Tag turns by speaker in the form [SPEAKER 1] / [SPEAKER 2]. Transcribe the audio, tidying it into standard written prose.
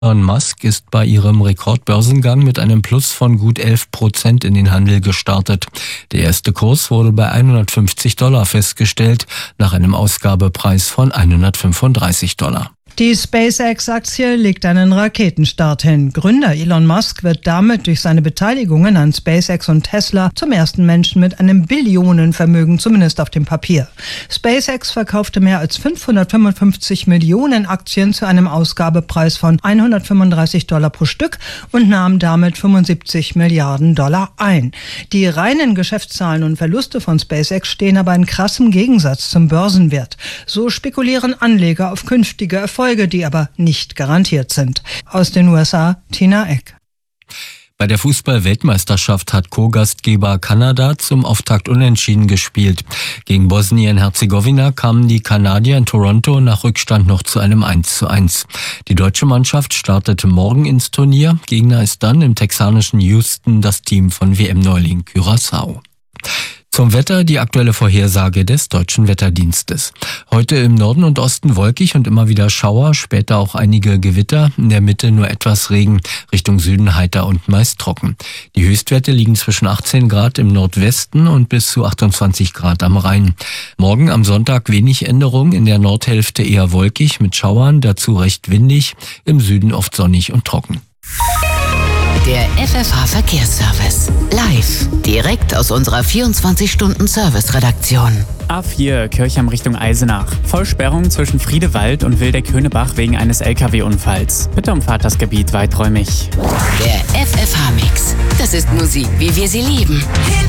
[SPEAKER 1] Elon Musk ist bei ihrem Rekordbörsengang mit einem Plus von gut 11% in den Handel gestartet. Der erste Kurs wurde bei $150 festgestellt, nach einem Ausgabepreis von $135.
[SPEAKER 2] Die SpaceX-Aktie legt einen Raketenstart hin. Gründer Elon Musk wird damit durch seine Beteiligungen an SpaceX und Tesla zum ersten Menschen mit einem Billionenvermögen, zumindest auf dem Papier. SpaceX verkaufte mehr als 555 Millionen Aktien zu einem Ausgabepreis von $135 pro Stück und nahm damit $75 Milliarden ein. Die reinen Geschäftszahlen und Verluste von SpaceX stehen aber in krassem Gegensatz zum Börsenwert. So spekulieren Anleger auf künftige Erfolge, die aber nicht garantiert sind. Aus den USA, Tina Eck.
[SPEAKER 1] Bei der Fußball-Weltmeisterschaft hat Co-Gastgeber Kanada zum Auftakt unentschieden gespielt. Gegen Bosnien-Herzegowina kamen die Kanadier in Toronto nach Rückstand noch zu einem 1:1. Die deutsche Mannschaft startete morgen ins Turnier. Gegner ist dann im texanischen Houston das Team von WM-Neuling Curaçao. Zum Wetter die aktuelle Vorhersage des Deutschen Wetterdienstes. Heute im Norden und Osten wolkig und immer wieder Schauer, später auch einige Gewitter, in der Mitte nur etwas Regen, Richtung Süden heiter und meist trocken. Die Höchstwerte liegen zwischen 18 Grad im Nordwesten und bis zu 28 Grad am Rhein. Morgen am Sonntag wenig Änderung, in der Nordhälfte eher wolkig mit Schauern, dazu recht windig, im Süden oft sonnig und trocken.
[SPEAKER 3] Der FFH-Verkehrsservice. Live. Direkt aus unserer 24-Stunden-Service-Redaktion.
[SPEAKER 4] A4 Kirchheim Richtung Eisenach. Vollsperrung zwischen Friedewald und Wildeck-Höhnebach wegen eines LKW-Unfalls. Bitte umfahrt das Gebiet weiträumig.
[SPEAKER 3] Der FFH-Mix. Das ist Musik, wie wir sie lieben.